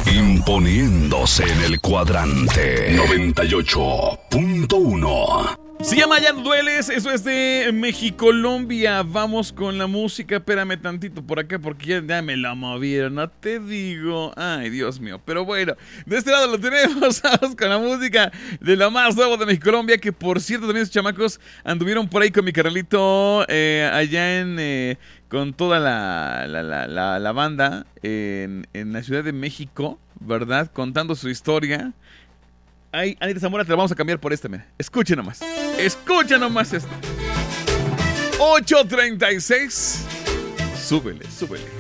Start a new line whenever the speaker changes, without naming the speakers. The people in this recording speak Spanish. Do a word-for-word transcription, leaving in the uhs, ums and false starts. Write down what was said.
Imponiéndose en el cuadrante noventa y ocho punto uno.
Se llama Ya no dueles, eso es de Mexicolombia. Vamos con la música, espérame tantito por acá porque ya, ya me la movieron, no te digo. Ay, Dios mío, pero bueno, de este lado lo tenemos. Vamos con la música de lo más nuevo de Mexicolombia, que por cierto también sus chamacos anduvieron por ahí con mi carnalito eh, allá en... Eh, con toda la, la, la, la, la banda en, en la Ciudad de México, ¿verdad? Contando su historia. Ay, Anita Zamora, te la vamos a cambiar por este, mira. Escucha nomás. Escucha nomás esto. ocho treinta y seis. Súbele, súbele.